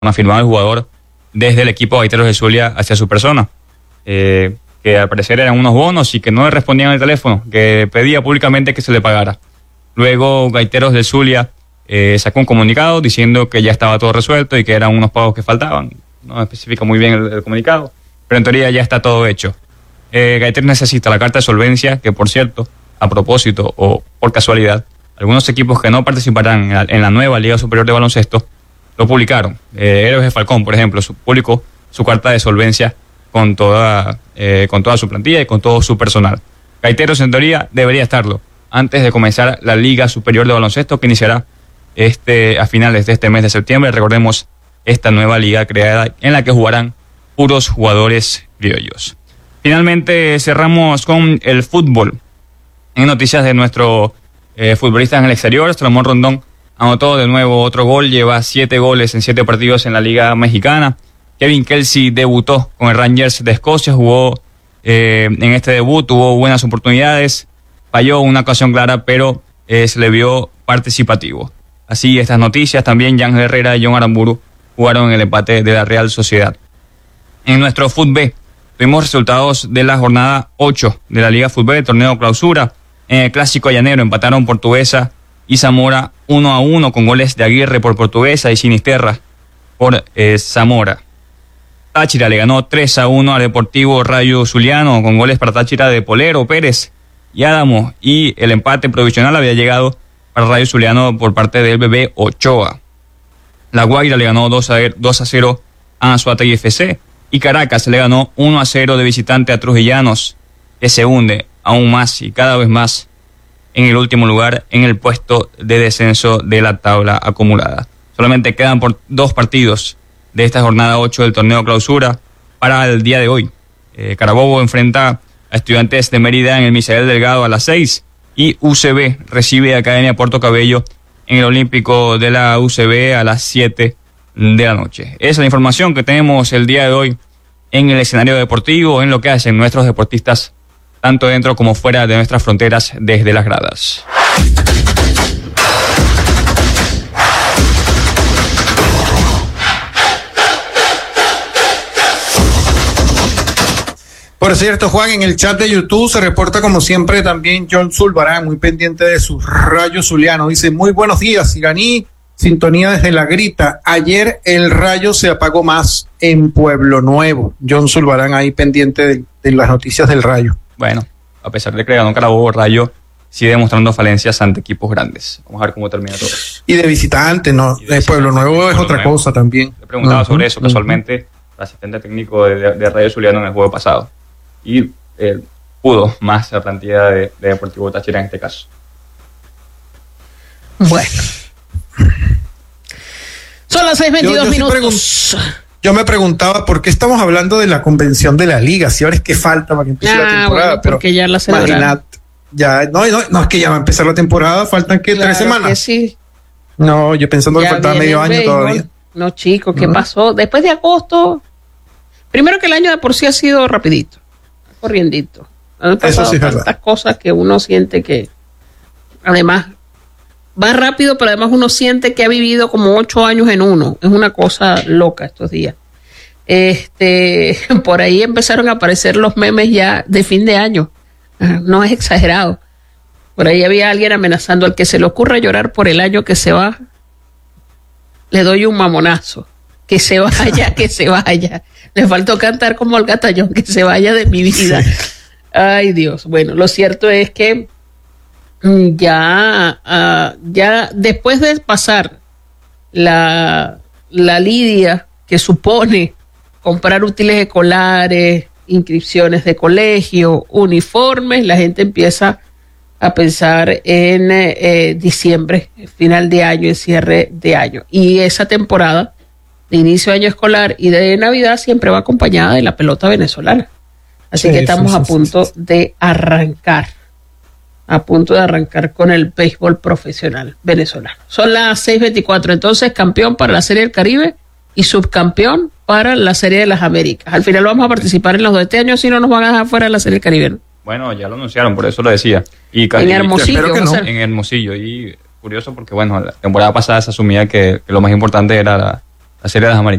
afirmaba el jugador desde el equipo Gaiteros del Zulia hacia su persona, que al parecer eran unos bonos y que no le respondían al teléfono, que pedía públicamente que se le pagara. Luego Gaiteros del Zulia sacó un comunicado diciendo que ya estaba todo resuelto y que eran unos pagos que faltaban. No especifica muy bien el comunicado, pero en teoría ya está todo hecho. Gaiteros necesita la carta de solvencia, que por cierto, a propósito o por casualidad, algunos equipos que no participarán en la nueva Liga Superior de Baloncesto lo publicaron. Héroes de Falcón, por ejemplo, publicó su carta de solvencia con toda su plantilla y con todo su personal. Gaiteros, en teoría, debería estarlo antes de comenzar la Liga Superior de Baloncesto, que iniciará a finales de este mes de septiembre. Recordemos esta nueva liga creada en la que jugarán puros jugadores criollos. Finalmente cerramos con el fútbol. En noticias de nuestro futbolista en el exterior, Salomón Rondón anotó de nuevo otro gol, lleva 7 goles en 7 partidos en la Liga Mexicana. Kevin Kelsey debutó con el Rangers de Escocia, jugó en este debut, tuvo buenas oportunidades, falló una ocasión clara, pero se le vio participativo. Así, estas noticias también, Jan Herrera y John Aramburu jugaron en el empate de la Real Sociedad. En nuestro Fútbol tuvimos resultados de la jornada 8 de la Liga Fútbol, el torneo clausura. En el Clásico Llanero empataron Portuguesa y Zamora 1-1 con goles de Aguirre por Portuguesa y Sinisterra por Zamora. Táchira le ganó 3-1 al Deportivo Rayo Zuliano con goles para Táchira de Polero, Pérez y Adamo, y el empate provisional había llegado para Rayo Zuliano por parte del Bebé Ochoa. La Guaira le ganó 2-0 a Anzoátegui FC y Caracas le ganó 1-0 de visitante a Trujillanos, que se hunde aún más y cada vez más en el último lugar en el puesto de descenso de la tabla acumulada. Solamente quedan por 2 partidos de esta jornada 8 del torneo clausura para el día de hoy. Carabobo enfrenta a Estudiantes de Mérida en el Misael Delgado a las 6 y UCB recibe a Academia Puerto Cabello en el Olímpico de la UCB a las 7 de la noche. Esa es la información que tenemos el día de hoy en el escenario deportivo, en lo que hacen nuestros deportistas tanto dentro como fuera de nuestras fronteras desde las gradas. Por cierto, Juan, en el chat de YouTube se reporta como siempre también John Zulbarán, muy pendiente de su Rayo Zuliano. Dice, muy buenos días, Siganí, sintonía desde La Grita. Ayer el Rayo se apagó más en Pueblo Nuevo. John Zulbarán ahí pendiente de las noticias del Rayo. Bueno, a pesar de que le ganó Carabobo, Rayo sigue demostrando falencias ante equipos grandes. Vamos a ver cómo termina todo. Y de visitante, ¿no? De Pueblo Nuevo es otra cosa también. Le preguntaba sobre eso casualmente el asistente técnico de Rayo Zuliano en el juego pasado. Y pudo más la plantilla de Deportivo Táchira en este caso. Bueno. Son las 6:22 minutos. Yo me preguntaba por qué estamos hablando de la convención de la liga, si ahora es que falta para que empiece la temporada. Bueno, porque ya la celebraron. Ya, no es que ya va a empezar la temporada, faltan que 3 semanas. Que sí. No, yo pensando que faltaba medio año todavía. No, chicos, ¿qué pasó? Después de agosto, primero que el año de por sí ha sido rapidito, corriendito. Han pasado Eso sí es tantas verdad. cosas que uno siente que, además, va rápido, pero además uno siente que ha vivido como 8 años en uno. Es una cosa loca estos días. Por ahí empezaron a aparecer los memes ya de fin de año. No es exagerado. Por ahí había alguien amenazando al que se le ocurra llorar por el año que se va. Le doy un mamonazo. Que se vaya, que se vaya. Le faltó cantar como el Gatallón, que se vaya de mi vida. Ay, Dios. Bueno, lo cierto es que ya después de pasar la lidia que supone comprar útiles escolares, inscripciones de colegio, uniformes, la gente empieza a pensar en diciembre, final de año, en cierre de año. Y esa temporada de inicio de año escolar y de Navidad siempre va acompañada de la pelota venezolana. Así que estamos a punto de arrancar. A punto de arrancar con el béisbol profesional venezolano. Son las 6:24, entonces campeón para la Serie del Caribe y subcampeón para la Serie de las Américas. Al final vamos a participar en los dos. Este año si no nos van a dejar fuera de la Serie del Caribe, ¿no? Bueno, ya lo anunciaron, por eso lo decía. Y en Hermosillo. En Hermosillo. Y curioso porque, bueno, la temporada pasada se asumía que lo más importante era la Serie de las Américas.